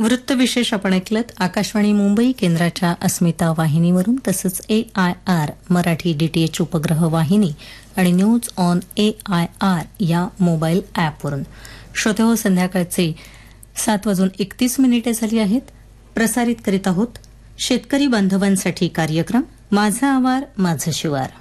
वृत्तविशेष आपण ऐकलत आकाशवाणी मुंबई केंद्राच्या अस्मिता वाहिनीवरून, तसंच AIR मराठी DTH उपग्रह वाहिनी आणि न्यूज ऑन AIR या मोबाईल ॲपवरून. श्रोते हो, संध्याकाळचे 7:31 झाली आहेत. प्रसारित करीत आहोत शेतकरी बांधवांसाठी कार्यक्रम माझा आवार माझं शिवार.